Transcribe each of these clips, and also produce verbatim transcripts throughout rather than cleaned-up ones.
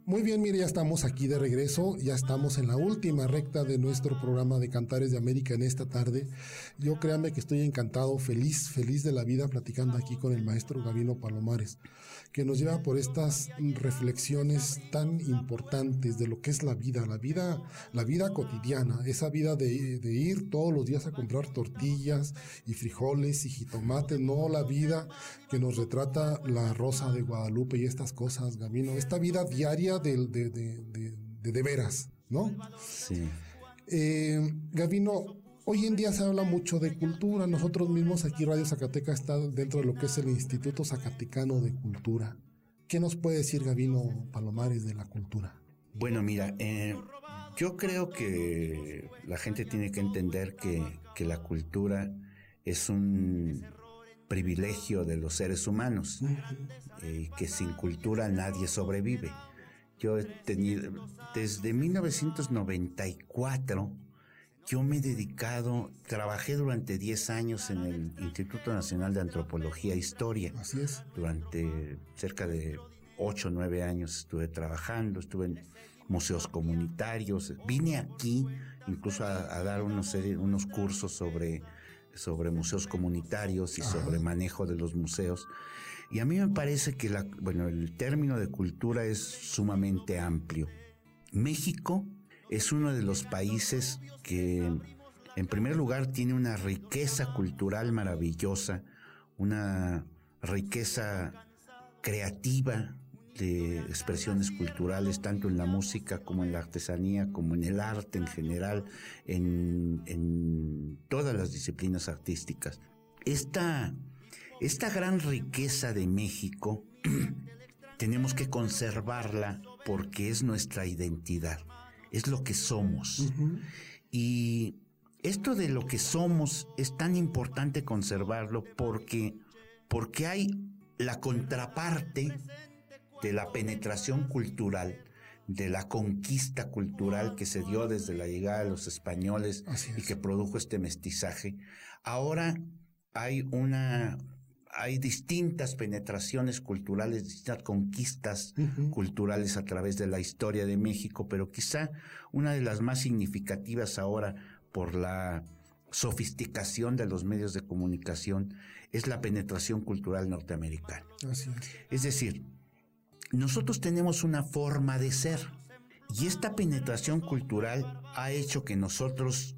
Muy bien, mire, ya estamos aquí de regreso, ya estamos en la última recta de nuestro programa de Cantares de América en esta tarde. Yo créanme que estoy encantado, feliz, feliz de la vida platicando aquí con el maestro Gavino Palomares, que nos lleva por estas reflexiones tan importantes de lo que es la vida, la vida, la vida cotidiana, esa vida de, de ir todos los días a comprar tortillas y frijoles y jitomates, no la vida que nos retrata la Rosa de Guadalupe y estas cosas, Gavino, esta vida diaria de de, de, de, de, de veras, ¿no? Sí. Eh, Gavino, hoy en día se habla mucho de cultura. Nosotros mismos aquí Radio Zacateca está dentro de lo que es el Instituto Zacatecano de Cultura. ¿Qué nos puede decir Gavino Palomares de la cultura? Bueno, mira, eh, yo creo que la gente tiene que entender que, que la cultura es un privilegio de los seres humanos, uh-huh. eh, que sin cultura nadie sobrevive. Yo he tenido, desde mil novecientos noventa y cuatro, yo me he dedicado, trabajé durante diez años en el Instituto Nacional de Antropología e Historia. Así es. Durante cerca de ocho o nueve años estuve trabajando, estuve en museos comunitarios. Vine aquí incluso a, a dar unos, unos cursos sobre, sobre museos comunitarios y Ajá. sobre manejo de los museos. Y a mí me parece que la, bueno, el término de cultura es sumamente amplio. México es uno de los países que, en primer lugar, tiene una riqueza cultural maravillosa, una riqueza creativa de expresiones culturales, tanto en la música como en la artesanía, como en el arte en general, en, en todas las disciplinas artísticas. Esta, esta gran riqueza de México tenemos que conservarla porque es nuestra identidad, es lo que somos. Uh-huh. Y esto de lo que somos es tan importante conservarlo porque, porque hay la contraparte de la penetración cultural, de la conquista cultural que se dio desde la llegada de los españoles y que produjo este mestizaje. Ahora hay una, hay distintas penetraciones culturales, distintas conquistas uh-huh. culturales a través de la historia de México, pero quizá una de las más significativas ahora por la sofisticación de los medios de comunicación es la penetración cultural norteamericana. Así es. Es decir, nosotros tenemos una forma de ser y esta penetración cultural ha hecho que nosotros,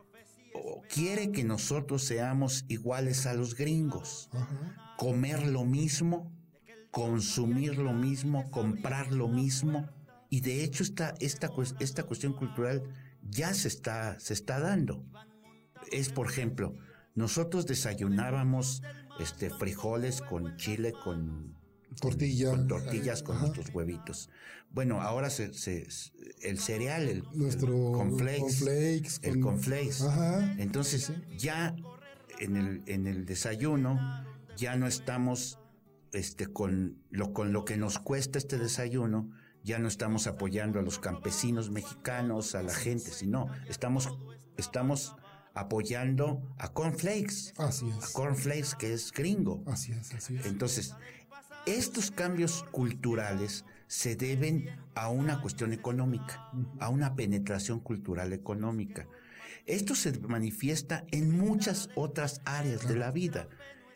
o quiere que nosotros seamos iguales a los gringos. Uh-huh. Comer lo mismo, consumir lo mismo, comprar lo mismo. Y de hecho esta, esta, esta cuestión cultural ya se está, se está dando. Es, por ejemplo, nosotros desayunábamos este, frijoles con chile, con Tortilla, con tortillas, con Ajá. nuestros huevitos. Bueno, ahora se, se, el cereal, el, Nuestro el cornflakes, cornflakes el con... cornflakes. Ajá. Entonces, sí, sí. ya en el, en el desayuno, ya no estamos, este, con lo, con lo que nos cuesta este desayuno, ya no estamos apoyando a los campesinos mexicanos, a la gente, sino estamos, estamos apoyando a cornflakes. Así es. A cornflakes que es gringo. Así es, así es. Entonces, estos cambios culturales se deben a una cuestión económica, uh-huh. a una penetración cultural económica. Esto se manifiesta en muchas otras áreas claro. de la vida.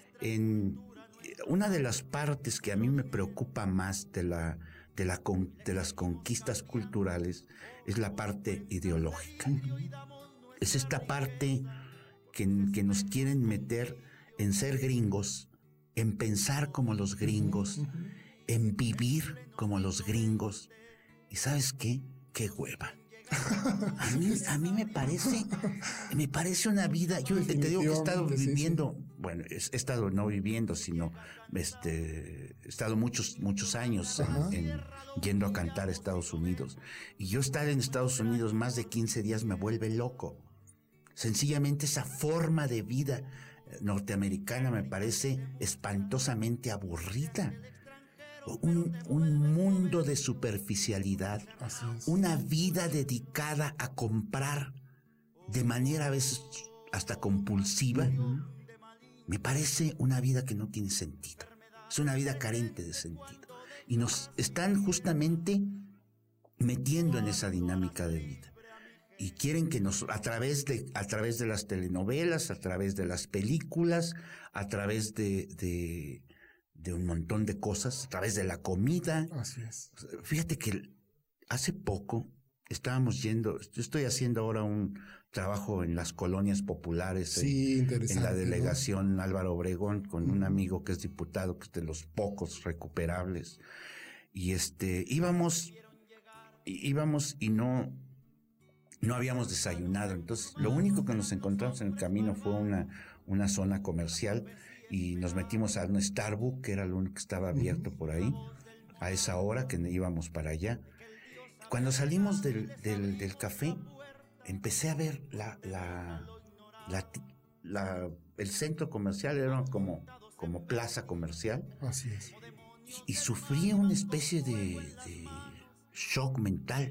En una de las partes que a mí me preocupa más de la de la de las conquistas culturales es la parte ideológica. Uh-huh. Es esta parte que, que nos quieren meter en ser gringos, en pensar como los gringos, uh-huh. en vivir como los gringos. ¿Y sabes qué? ¡Qué hueva! A mí, a mí me parece, me parece una vida. Yo te, te digo que he estado viviendo, sí, sí. bueno, he, he estado no viviendo, sino este, he estado muchos, muchos años en, en, yendo a cantar a Estados Unidos. Y yo estar en Estados Unidos más de quince días me vuelve loco. Sencillamente esa forma de vida norteamericana me parece espantosamente aburrida. Un, un mundo de superficialidad, una vida dedicada a comprar de manera a veces hasta compulsiva, uh-huh. me parece una vida que no tiene sentido. Es una vida carente de sentido. Y nos están justamente metiendo en esa dinámica de vida. Y quieren que nos, a través de, a través de las telenovelas, a través de las películas, a través de, de, de un montón de cosas, a través de la comida. Así es. Fíjate que hace poco estábamos yendo, yo estoy haciendo ahora un trabajo en las colonias populares, sí, en, en la delegación, ¿no? Álvaro Obregón, con uh-huh. un amigo que es diputado, que es de los pocos recuperables. Y este, íbamos, íbamos y no... No habíamos desayunado, entonces lo único que nos encontramos en el camino fue una, una zona comercial y nos metimos a un Starbucks, que era lo único que estaba abierto por ahí, a esa hora que íbamos para allá. Cuando salimos del, del, del café, empecé a ver la, la, la, la, el centro comercial, era como, como plaza comercial. Así es. Y, y sufría una especie de, de shock mental.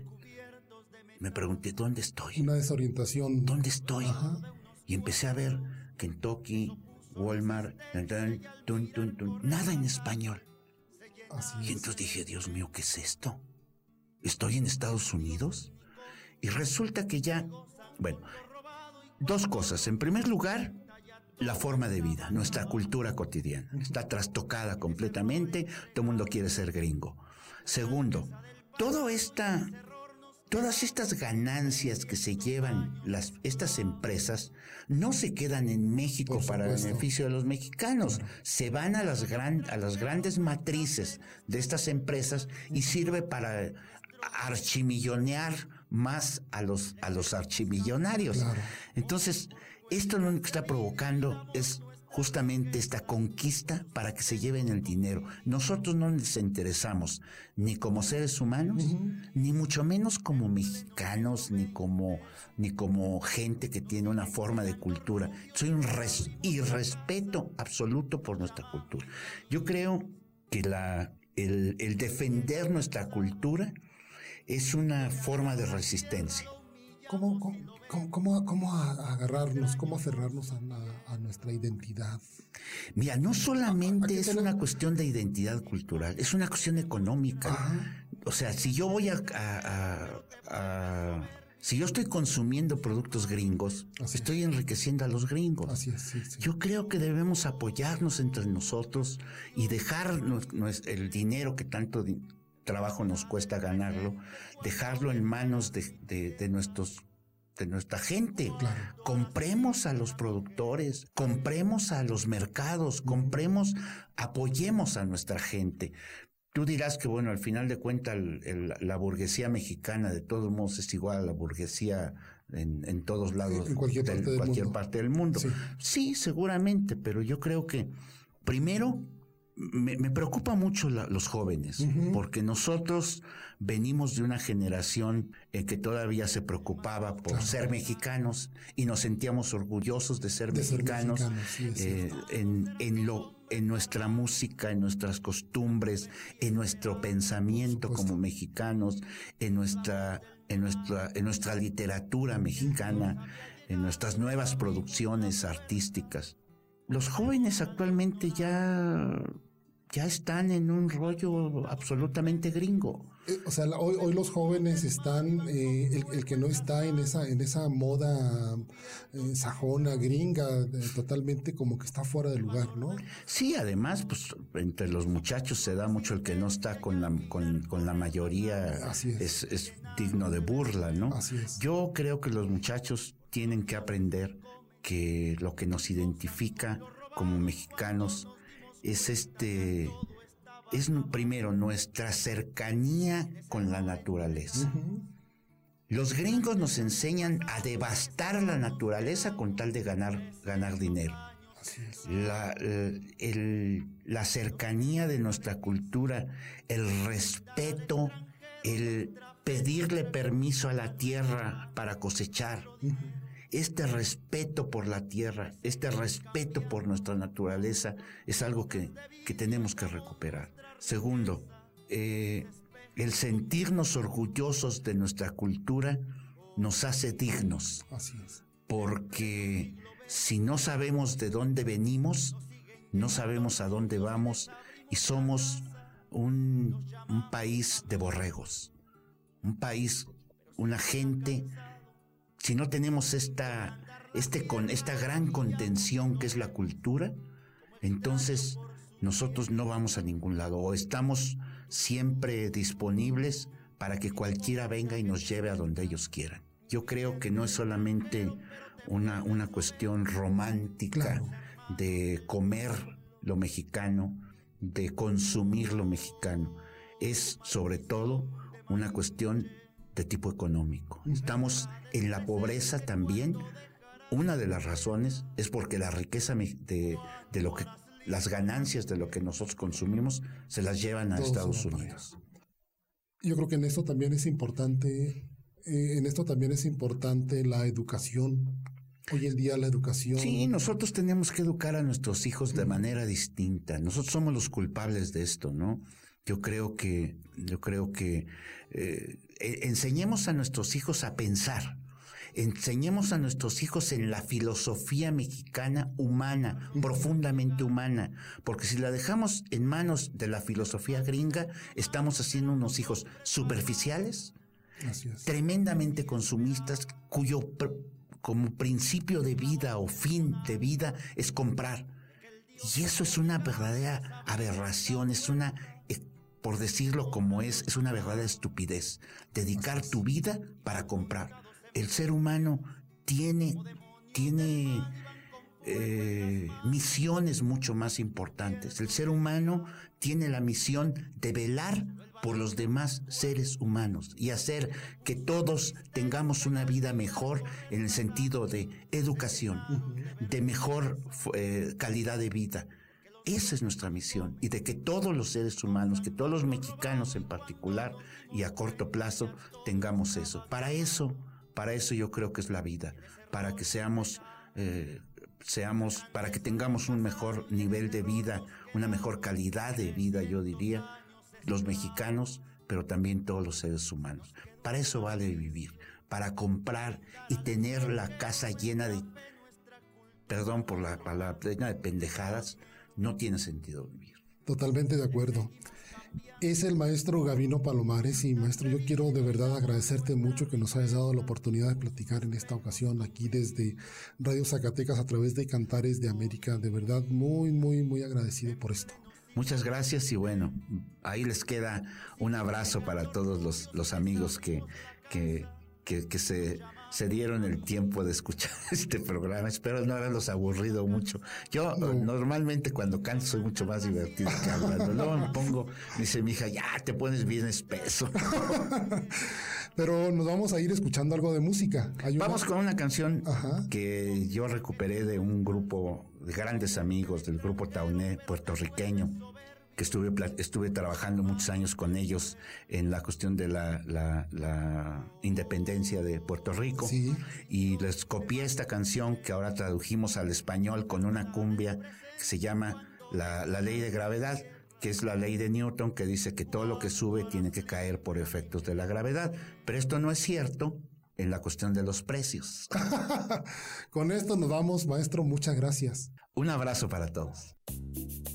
Me pregunté, ¿dónde estoy? Una desorientación. ¿Dónde estoy? Ajá. Y empecé a ver Kentucky, Walmart, tun, tun, tun, nada en español. Así y es. entonces dije, Dios mío, ¿qué es esto? ¿Estoy en Estados Unidos? Y resulta que ya, bueno, dos cosas. En primer lugar, la forma de vida, nuestra cultura cotidiana. Está trastocada completamente, todo el mundo quiere ser gringo. Segundo, todo esta... Todas estas ganancias que se llevan las, estas empresas no se quedan en México para el beneficio de los mexicanos. Claro. Se van a las, gran, a las grandes matrices de estas empresas y sirve para archimillonear más a los, a los archimillonarios. Claro. Entonces, esto lo único que está provocando es justamente esta conquista para que se lleven el dinero. Nosotros no nos interesamos ni como seres humanos, uh-huh. ni mucho menos como mexicanos, ni como, ni como gente que tiene una forma de cultura. Soy un res- irrespeto absoluto por nuestra cultura. Yo creo que la, el, el defender nuestra cultura es una forma de resistencia. ¿Cómo, cómo, cómo, cómo, cómo agarrarnos, cómo aferrarnos a, a, a nuestra identidad? Mira, no solamente es una cuestión de identidad cultural, es una cuestión económica. Ajá. O sea, si yo voy a, a, a, a... Si yo estoy consumiendo productos gringos, Así estoy es. enriqueciendo a los gringos. Así es, sí, sí. Yo creo que debemos apoyarnos entre nosotros y dejar el dinero que tanto trabajo nos cuesta ganarlo, dejarlo en manos de, de, de nuestros de nuestra gente. Claro. Compremos a los productores, compremos a los mercados, compremos, apoyemos a nuestra gente. Tú dirás que, bueno, al final de cuentas, el, el, la burguesía mexicana de todos modos es igual a la burguesía en, en todos lados, en cualquier, del, parte, del cualquier parte del mundo. Sí. sí, seguramente, pero yo creo que primero me, me preocupa mucho la, los jóvenes, uh-huh. porque nosotros venimos de una generación en que todavía se preocupaba por claro. ser mexicanos y nos sentíamos orgullosos de ser de mexicanos, ser mexicanos sí, eh, en, en lo en nuestra música, en nuestras costumbres, en nuestro pensamiento como mexicanos, en nuestra, en nuestra, en nuestra literatura mexicana, en nuestras nuevas producciones artísticas. Los jóvenes actualmente ya, ya están en un rollo absolutamente gringo. Eh, o sea, la, hoy, hoy los jóvenes están, eh, el, el que no está en esa, en esa moda eh, sajona, gringa, eh, totalmente como que está fuera de lugar, ¿no? Sí, además, pues entre los muchachos se da mucho el que no está con la, con, con la mayoría. Así es. Es, es digno de burla, ¿no? Así es. Yo creo que los muchachos tienen que aprender que lo que nos identifica como mexicanos es este... es primero nuestra cercanía con la naturaleza. Uh-huh. Los gringos nos enseñan a devastar la naturaleza con tal de ganar, ganar dinero. Así es. La, el, la cercanía de nuestra cultura, el respeto, el pedirle permiso a la tierra para cosechar. Uh-huh. Este respeto por la tierra, este respeto por nuestra naturaleza es algo que, que tenemos que recuperar. Segundo, eh, el sentirnos orgullosos de nuestra cultura nos hace dignos. Así es. Porque si no sabemos de dónde venimos, no sabemos a dónde vamos y somos un, un país de borregos. un país, una gente, si no tenemos esta, este, con, esta gran contención que es la cultura, entonces nosotros no vamos a ningún lado, o estamos siempre disponibles para que cualquiera venga y nos lleve a donde ellos quieran. Yo creo que no es solamente una, una cuestión romántica, claro, de comer lo mexicano, de consumir lo mexicano. Es sobre todo una cuestión de tipo económico. Estamos en la pobreza también. Una de las razones es porque la riqueza de, de lo que, las ganancias de lo que nosotros consumimos se las llevan a Todos Estados Unidos. Yo creo que en esto también es importante, eh, en esto también es importante la educación. Hoy en día la educación... Sí, nosotros tenemos que educar a nuestros hijos de manera distinta. Nosotros somos los culpables de esto, ¿no? Yo creo que, yo creo que eh, enseñemos a nuestros hijos a pensar. Enseñemos a nuestros hijos en la filosofía mexicana humana, uh-huh. profundamente humana, porque si la dejamos en manos de la filosofía gringa, estamos haciendo unos hijos superficiales, tremendamente consumistas, cuyo pr- como principio de vida o fin de vida es comprar. Y eso es una verdadera aberración, es una, por decirlo como es, es una verdadera estupidez. Dedicar tu vida para comprar. El ser humano tiene, tiene eh, misiones mucho más importantes. El ser humano tiene la misión de velar por los demás seres humanos y hacer que todos tengamos una vida mejor en el sentido de educación, uh-huh. de mejor eh, calidad de vida. Esa es nuestra misión, y de que todos los seres humanos, que todos los mexicanos en particular y a corto plazo tengamos eso. Para eso Para eso yo creo que es la vida, para que seamos, eh, seamos, para que tengamos un mejor nivel de vida, una mejor calidad de vida, yo diría, los mexicanos, pero también todos los seres humanos. Para eso vale vivir, para comprar y tener la casa llena de, perdón por la palabra, llena de pendejadas, no tiene sentido vivir. Totalmente de acuerdo. Es el maestro Gavino Palomares, y maestro, yo quiero de verdad agradecerte mucho que nos hayas dado la oportunidad de platicar en esta ocasión aquí desde Radio Zacatecas a través de Cantares de América. De verdad, muy, muy, muy agradecido por esto. Muchas gracias, y bueno, ahí les queda un abrazo para todos los, los amigos que, que, que, que se... se dieron el tiempo de escuchar este programa. Espero no haberlos aburrido mucho. Yo no. normalmente cuando canto soy mucho más divertido que hablando. Luego me pongo, me dice mi hija, ya te pones bien espeso. Pero nos vamos a ir escuchando algo de música. Una... Vamos con una canción Ajá. que yo recuperé de un grupo de grandes amigos, del grupo Tauné puertorriqueño, que estuve estuve trabajando muchos años con ellos en la cuestión de la, la, la independencia de Puerto Rico. Sí. Y les copié esta canción que ahora tradujimos al español con una cumbia que se llama la, la Ley de Gravedad, que es la ley de Newton, que dice que todo lo que sube tiene que caer por efectos de la gravedad. Pero esto no es cierto en la cuestión de los precios. Con esto nos vamos, maestro. Muchas gracias. Un abrazo para todos.